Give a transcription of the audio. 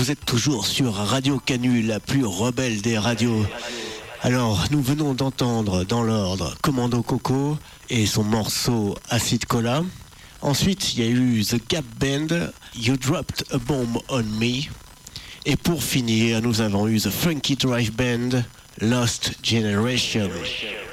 Vous êtes toujours sur Radio Canu, la plus rebelle des radios. Alors, nous venons d'entendre dans l'ordre Commando Coco et son morceau Acid Cola. Ensuite, il y a eu The Gap Band, You Dropped a Bomb on Me. Et pour finir, nous avons eu The Funky Drive Band, Lost Generation.